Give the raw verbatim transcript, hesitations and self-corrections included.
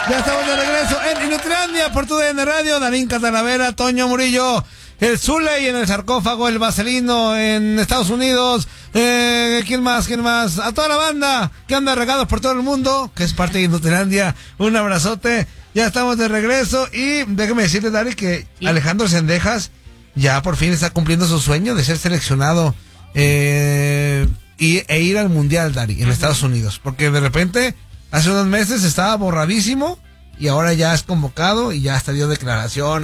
Ya estamos de regreso en Inutilandia por tu D N Radio. Darín Catalavera, Toño Murillo, el Zuley en el sarcófago, el Vaselino en Estados Unidos. Eh, ¿Quién más? ¿Quién más? A toda la banda que anda regados por todo el mundo, que es parte de Inutilandia. Un abrazote. Ya estamos de regreso y déjame decirte, Dari, que ¿Y? Alejandro Sendejas ya por fin está cumpliendo su sueño de ser seleccionado eh, y, e ir al Mundial, Dari, en uh-huh. Estados Unidos. Porque de repente, hace unos meses estaba borradísimo y ahora ya es convocado y ya hasta dio declaraciones.